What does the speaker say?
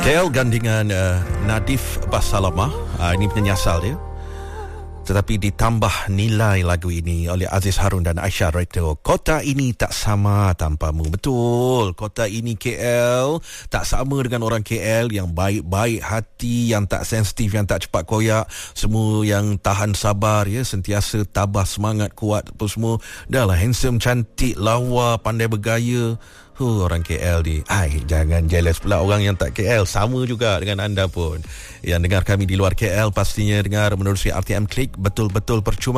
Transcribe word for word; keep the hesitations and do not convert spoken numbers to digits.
Adele gandingan uh, Nadif Basalamah. uh, Ini penyanyi asal dia, tetapi ditambah nilai lagu ini oleh Aziz Harun dan Aisyah Reto. Kota ini tak sama tanpamu. Betul, kota ini K L tak sama dengan orang K L yang baik-baik hati, yang tak sensitif, yang tak cepat koyak, semua yang tahan sabar ya, sentiasa tabah semangat kuat apa semua. Dah lah handsome, cantik, lawa, pandai bergaya. Huh, orang K L ni. Ai, jangan jealous pula orang yang tak K L. Sama juga dengan anda pun. Yang dengar kami di luar K L pastinya dengar menerusi R T M Klik. Betul-betul percuma.